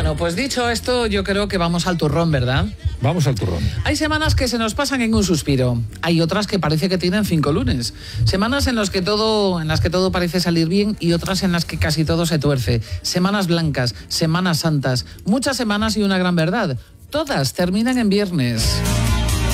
Bueno, pues dicho esto, yo creo que vamos al turrón, ¿verdad? Vamos al turrón. Hay semanas que se nos pasan en un suspiro. Hay otras que parece que tienen 5 lunes. Semanas en las que todo parece salir bien y otras en las que casi todo se tuerce. Semanas blancas, semanas santas, muchas semanas y una gran verdad. Todas terminan en viernes.